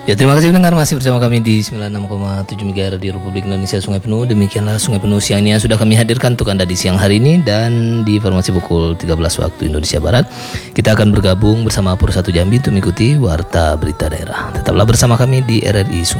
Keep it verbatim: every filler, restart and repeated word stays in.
Ya, terima kasih pendengar masih bersama kami di sembilan puluh enam koma tujuh MHz di Republik Indonesia Sungai Penuh. Demikianlah Sungai Penuh siang ini yang sudah kami hadirkan untuk Anda di siang hari ini, dan di informasi pukul tiga belas waktu Indonesia Barat kita akan bergabung bersama Pur satu Jambi untuk mengikuti Warta Berita Daerah. Tetaplah bersama kami di R R I Sungai